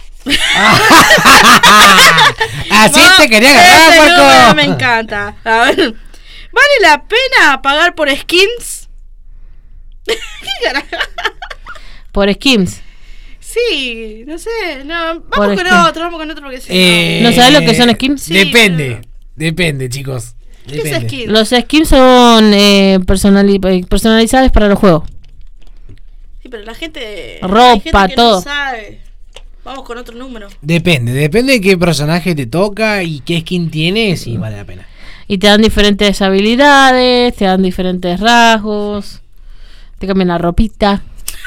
Speaker 3: Así te quería agarrar, Marco.
Speaker 1: Me encanta. A ver, ¿vale la pena pagar por skins? ¿Qué carajo?
Speaker 2: ¿Por skins?
Speaker 1: Sí, no sé. No, vamos con otro porque sí.
Speaker 2: ¿No sabes lo que son skins?
Speaker 3: Sí, depende, chicos.
Speaker 1: ¿Qué es skin?
Speaker 2: Los skins son personalizados para los juegos.
Speaker 1: Sí, pero la gente.
Speaker 2: Ropa,
Speaker 1: que
Speaker 2: todo.
Speaker 1: No sabe. Vamos con otro número.
Speaker 3: Depende de qué personaje te toca y qué skin tienes y vale la pena.
Speaker 2: Y te dan diferentes habilidades, te dan diferentes rasgos, te cambian la ropita.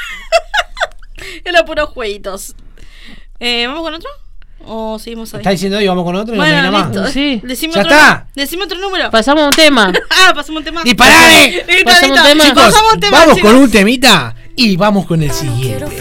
Speaker 1: Era puros jueguitos. ¿Vamos con otro? ¿O seguimos ahí?
Speaker 3: ¿Está diciendo hoy vamos con otro?
Speaker 1: Bueno,
Speaker 3: no
Speaker 1: listo.
Speaker 3: Más.
Speaker 2: Sí.
Speaker 3: ¡Ya está!
Speaker 1: Decime otro número.
Speaker 2: Pasamos un tema.
Speaker 1: Pasamos un tema.
Speaker 3: ¡Disparale!
Speaker 2: Pasamos un tema.
Speaker 3: Chicos, vamos con un temita y vamos con el siguiente.